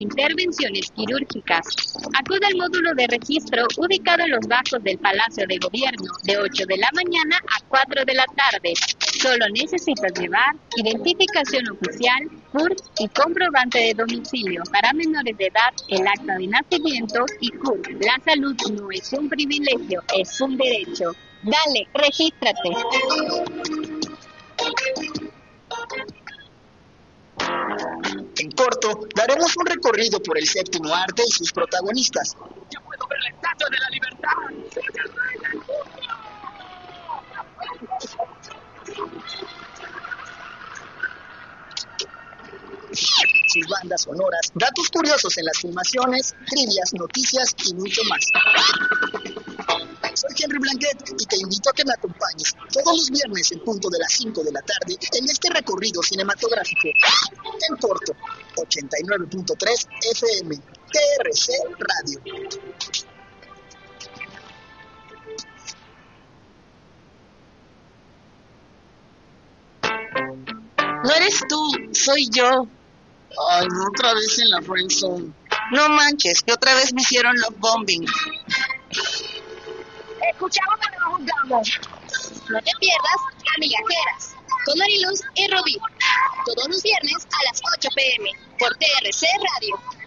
Intervenciones quirúrgicas. Acude al módulo de registro ubicado en los bajos del Palacio de Gobierno de 8 de la mañana a 4 de la tarde. Solo necesitas llevar identificación oficial, CURP y comprobante de domicilio. Para menores de edad, el acta de nacimiento y CURP. La salud no es un privilegio, es un derecho. Dale, regístrate. En corto, daremos un recorrido por el séptimo arte y sus protagonistas. ¡Yo puedo ver la Estatua de la Libertad! ¡Soy el rey del mundo! Sus bandas sonoras, datos curiosos en las filmaciones, trivias, noticias y mucho más. Soy Henry Blanquet y te invito a que me acompañes todos los viernes en punto de las 5 de la tarde en este recorrido cinematográfico. En corto, 89.3 FM, TRC Radio. No eres tú, soy yo. Ay, no, otra vez en la friendzone. No manches, que otra vez me hicieron love bombing. Escuchamos pero no juzgamos. No te pierdas Amigajeras con Mariluz y Rubí. Todos los viernes a las 8 p.m. por TRC Radio.